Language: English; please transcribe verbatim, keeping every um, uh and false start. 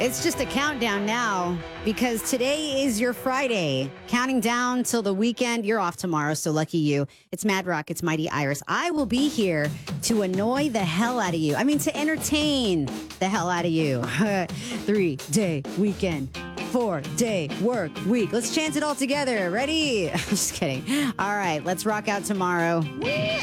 It's just a countdown now because today is your Friday. Counting down till the weekend. You're off tomorrow, so lucky you. It's Mad Rock. It's Mighty Iris. I will be here to annoy the hell out of you. I mean, to entertain the hell out of you. Three-day weekend. Four-day work week. Let's chant it all together. Ready? I'm just kidding. All right, let's rock out tomorrow.